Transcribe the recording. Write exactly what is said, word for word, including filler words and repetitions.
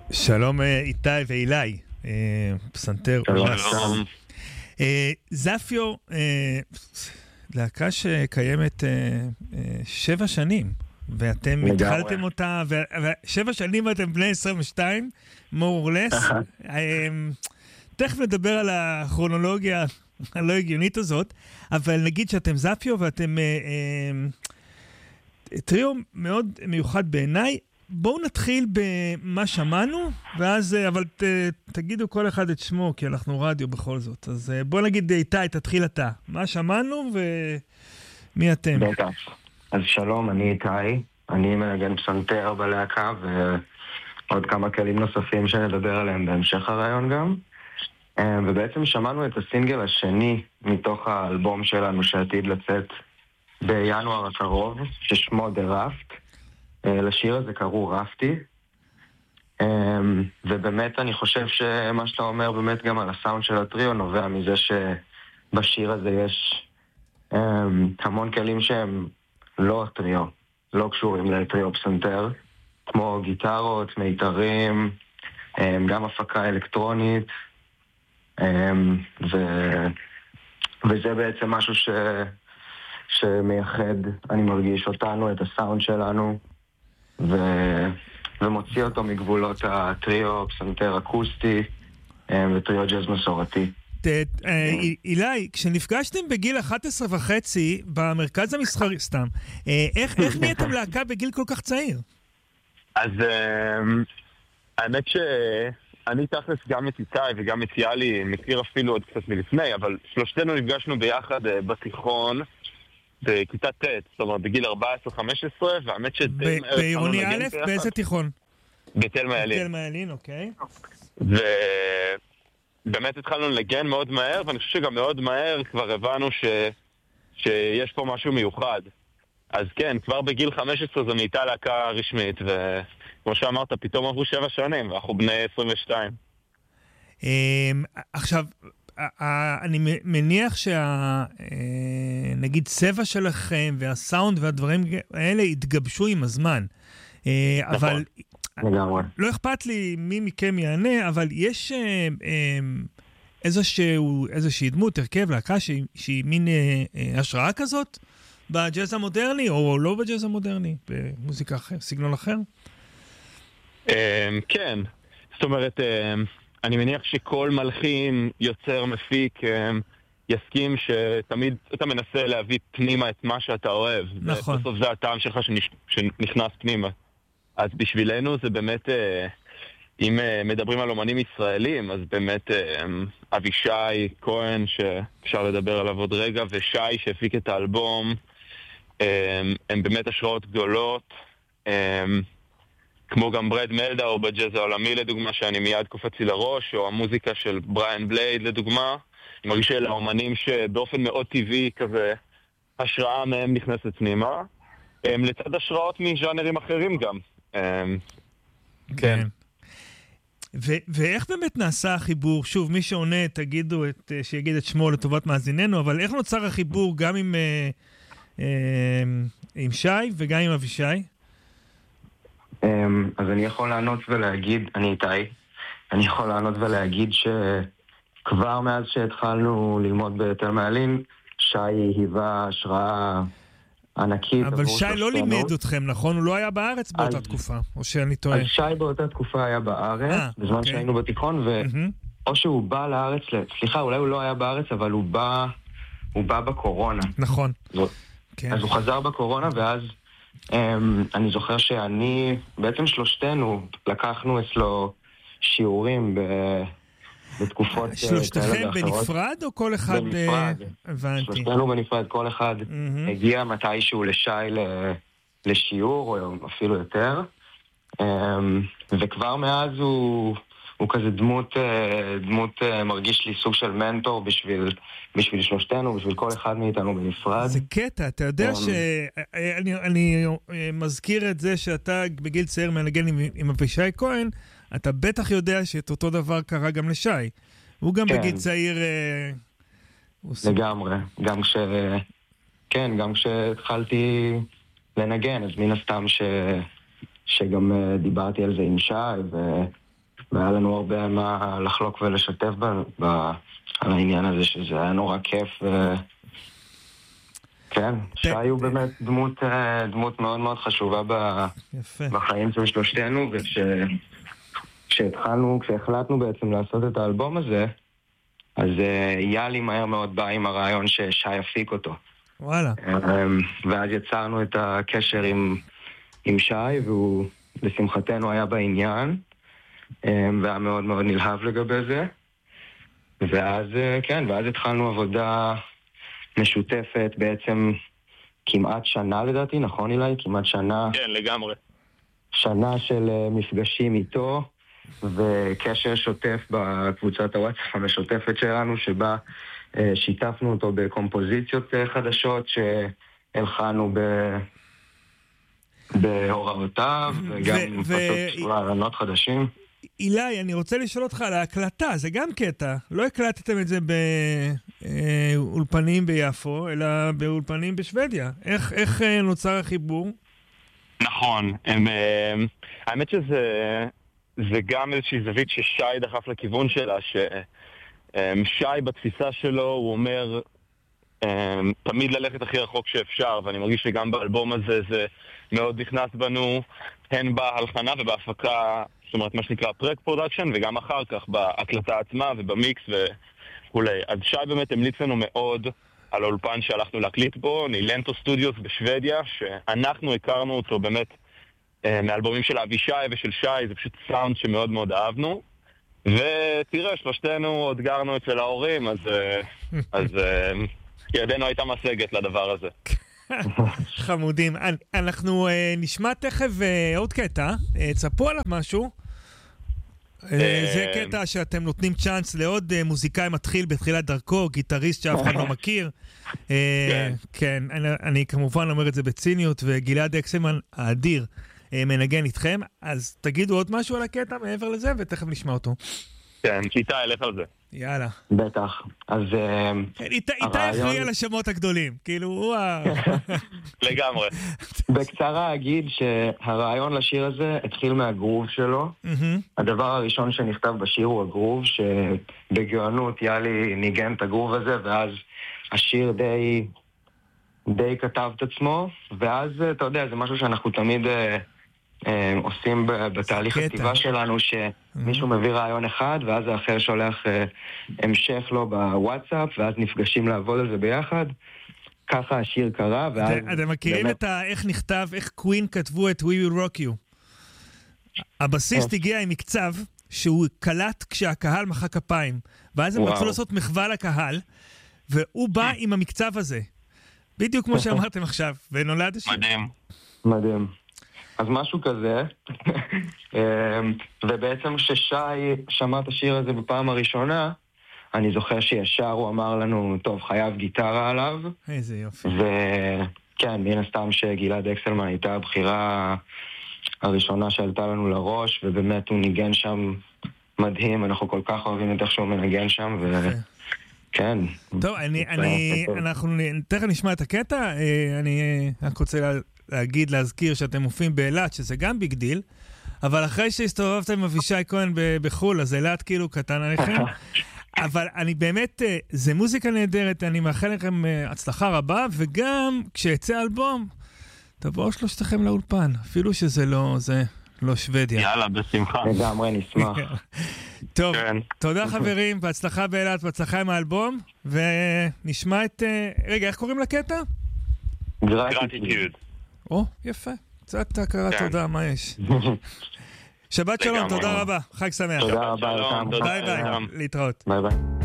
שלום איתי ואילי, פסנתר. שלום. זפיו, להקה שקיימת שבע שנים, ואתם התחלתם אותה, ושבע שנים ואתם בני עשרים ושתיים, more or less. תכף נדבר על הכרונולוגיה הלא הגיונית הזאת, אבל נגיד שאתם זפיו ואתם טריו מאוד מיוחד בעיניי. בואו נתחיל במה שמענו, ואז, אבל ת, תגידו כל אחד את שמו, כי אנחנו רדיו בכל זאת. אז בואו נגיד איתי, תתחיל אתה. מה שמענו ומי אתם? בטח. אז שלום, אני איתי. אני מנגן פסנתר בלהקה, ועוד כמה כלים נוספים שנדבר עליהם בהמשך הרעיון גם. ובעצם שמענו את הסינגל השני מתוך האלבום שלנו שעתיד לצאת בינואר הקרוב, ששמו The Raft. לשיר הזה קראו רפטי, ובאמת אני חושב שמה שאתה אומר באמת גם על הסאונד של הטריו נובע מזה שבשיר הזה יש המון כלים שהם לא טריו, לא קשורים לטריו פסנתר, כמו גיטרות, מיתרים, גם הפקה אלקטרונית, ו... וזה בעצם משהו ש... שמייחד, אני מרגיש אותנו, את הסאונד שלנו, ו... ומוציא אותו מגבולות הטריו, פסנתר אקוסטי וטריו ג'אז מסורתי. אילי, כשנפגשתם בגיל אחת עשרה וחצי במרכז המסחרי, סתם, איך, איך נהייתם להקה בגיל כל כך צעיר? אז האמת שאני תכלס גם את איתי וגם את יאלי מכיר אפילו עוד קצת מלפני, אבל שלושתנו נפגשנו ביחד בתיכון, בכיתה ט', זאת אומרת בגיל ארבע עשרה חמש עשרה, והאמת ש... בעירוני א', באיזה תיכון? בתל מעלין. בתל מעלין, אוקיי. ובאמת התחלנו לנגן מאוד מהר, ואני חושב שגם מאוד מהר כבר הבנו ש... שיש פה משהו מיוחד. אז כן, כבר בגיל חמש עשרה זו נהייתה להקה רשמית, וכמו שאמרת, פתאום עברו שבע שנים, ואנחנו בני עשרים ושתיים. עכשיו... אני מניח שנגיד צבע שלכם והסאונד והדברים האלה התגבשו עם הזמן. אבל לא אכפת לי מי מכם יענה, אבל יש איזושהי דמות, הרכב, להקה שהיא מין השראה כזאת בג'אז המודרני, או לא בג'אז המודרני, במוזיקה אחר, סגנון אחר? כן, זאת אומרת... אני מניח שכל מלחין, יוצר, מפיק, יסכים שתמיד אתה מנסה להביא פנימה את מה שאתה אוהב. נכון. בסוף זה הטעם שלך שנכנס פנימה. אז בשבילנו זה באמת, אם מדברים על אומנים ישראלים, אז באמת אבישי כהן, שאפשר לדבר עליו עוד רגע, ושי שהפיק את האלבום, הם באמת השראות גדולות. כמו גם ברד מלדאו בג'אז העולמי לדוגמה, שאני מיד קופצי לראש, או המוזיקה של בריאן בלייד לדוגמה. אני מרגיש שאלה אומנים שבאופן מאוד טבעי כזה, השראה מהם נכנסת פנימה. הם לצד השראות מז'אנרים אחרים גם. כן. ואיך באמת נעשה החיבור? שוב, מי שעונה, תגידו, שיגיד את שמו לטובת מאזיננו, אבל איך נוצר החיבור גם עם שי וגם עם אבישי? אז אני יכול לענות ולהגיד, אני איתי, אני יכול לענות ולהגיד שכבר מאז שהתחלנו ללמוד בתל מעלין, שי היווה השראה ענקית. אבל שי לא לימד אתכם, נכון? הוא לא היה בארץ באותה תקופה, או שאני טועה? אז שי באותה תקופה היה בארץ, בזמן שהיינו בתיכון, או שהוא בא לארץ, סליחה, אולי הוא לא היה בארץ, אבל הוא בא, הוא בא בקורונה. נכון. אז הוא חזר בקורונה, ואז Um, אני זוכר שאני, בעצם שלושתנו, לקחנו אצלו שיעורים ב, בתקופות שלושתכם בנפרד או כל אחד? בנפרד. הבנתי. שלושתנו בנפרד, כל אחד mm-hmm. הגיע מתישהו לשי לשיעור, או אפילו יותר. Um, וכבר מאז הוא... הוא כזה דמות, דמות מרגיש לי סוג של מנטור בשביל, בשביל שלושתנו, בשביל כל אחד מאיתנו בנפרד. זה קטע, אתה יודע שאני אני מזכיר את זה שאתה בגיל צעיר מנגן עם, עם אבישי כהן, אתה בטח יודע שאת אותו דבר קרה גם לשי. הוא גם כן. בגיל צעיר... לגמרי, גם כש... כן, גם כשהתחלתי לנגן, אז מן הסתם ש... שגם דיברתי על זה עם שי, ו... והיה לנו הרבה מה לחלוק ולשתף ב, ב, על העניין הזה, שזה היה נורא כיף. ו... כן, שי הוא באמת דמות, דמות מאוד מאוד חשובה ב, בחיים של שלושתנו, וכשהתחלנו, כשהחלטנו בעצם לעשות את האלבום הזה, אז יאלי מהר מאוד בא עם הרעיון ששי יפיק אותו. וואלה. ואז יצרנו את הקשר עם, עם שי, והוא לשמחתנו היה בעניין, והיה מאוד מאוד נלהב לגבי זה. ואז, כן, ואז התחלנו עבודה משותפת בעצם כמעט שנה לדעתי, נכון אילי? כמעט שנה. כן, לגמרי. שנה של מפגשים איתו, וקשר שוטף בקבוצת הוואטסאפ המשותפת שלנו, שבה שיתפנו אותו בקומפוזיציות חדשות שהלחנו ב... בהוראותיו, וגם פשוט רעיונות חדשים. אילי, אני רוצה לשאול אותך על ההקלטה, זה גם קטע. לא הקלטתם את זה באולפנים ביפו, אלא באולפנים בשוודיה. איך, איך נוצר החיבור? נכון. הם, האמת שזה זה גם איזושהי זווית ששי דחף לכיוון שלה, ששי בתפיסה שלו, הוא אומר תמיד ללכת הכי רחוק שאפשר, ואני מרגיש שגם באלבום הזה זה מאוד נכנס בנו, הן בהלחנה ובהפקה, זאת אומרת מה שנקרא פרק פרודקשן, וגם אחר כך בהקלטה עצמה ובמיקס וכולי. אז שי באמת המליץ לנו מאוד על האולפן שהלכנו להקליט בו, נילנטו סטודיוס בשוודיה, שאנחנו הכרנו אותו באמת מאלבומים של אבישי ושל שי, זה פשוט סאונד שמאוד מאוד אהבנו. ותראה, שלושתנו עוד גרנו אצל ההורים, אז, אז ידנו הייתה משגת לדבר הזה. חמודים. אנחנו נשמע תכף עוד קטע, צפו עליו משהו. זה קטע שאתם נותנים צ'אנס לעוד מוזיקאי מתחיל בתחילת דרכו, גיטריסט שאף אחד לא מכיר. כן, אני כמובן אומר את זה בציניות, וגלעד אקסלמן האדיר מנגן איתכם, אז תגידו עוד משהו על הקטע מעבר לזה, ותכף נשמע אותו. כן, איתי, אלך על זה. יאללה. בטח. אז איתי אחראי על השמות הגדולים, כאילו, הוא ה... לגמרי. בקצרה אגיד שהרעיון לשיר הזה התחיל מהגרוב שלו. הדבר הראשון שנכתב בשיר הוא הגרוב, שבגאונות יאלי ניגן את הגרוב הזה, ואז השיר די... די כתב את עצמו, ואז, אתה יודע, זה משהו שאנחנו תמיד אה, אה, עושים בתהליך הכתיבה שלנו, שמישהו מביא רעיון אחד, ואז האחר שולח אה, המשך לו בוואטסאפ, ואז נפגשים לעבוד על זה ביחד. ככה השיר קרה, ואז... אתם מכירים באמת... את ה... איך נכתב, איך קווין כתבו את We Will Rock You? הבסיסט הגיע עם מקצב, שהוא קלט כשהקהל מחא כפיים, ואז הם רצו לעשות מחווה לקהל, והוא בא עם המקצב הזה. בדיוק כמו שאמרתם עכשיו, ונולד השיר. מדהים. מדהים. אז משהו כזה, ובעצם כששי שמע את השיר הזה בפעם הראשונה, אני זוכר שישר הוא אמר לנו, טוב, חייב גיטרה עליו. איזה יופי. וכן, מן הסתם שגלעד אקסלמן הייתה הבחירה הראשונה שעלתה לנו לראש, ובאמת הוא ניגן שם מדהים, אנחנו כל כך אוהבים את איך שהוא מנגן שם, ו... כן. טוב, אני, אני, אנחנו תכף נשמע את הקטע, אני רק רוצה להגיד, להזכיר שאתם מופיעים באילת, שזה גם ביג דיל, אבל אחרי שהסתובבתם עם אבישי כהן בחול, אז אילת כאילו קטן עליכם, אבל אני באמת, זה מוזיקה נהדרת, אני מאחל לכם הצלחה רבה, וגם כשיצא אלבום, תבואו שלושתכם לאולפן, אפילו שזה לא, זה לא שוודיה. יאללה, בשמחה. לגמרי, נשמח. טוב, תודה חברים, בהצלחה באילת, בהצלחה עם האלבום, ונשמע את... רגע, איך קוראים לקטע? גרטיטיוד. או, יפה. קצת הכרת תודה, מה יש? שבת שלום, תודה רבה, חג שמח. תודה רבה. ביי ביי, להתראות. ביי ביי.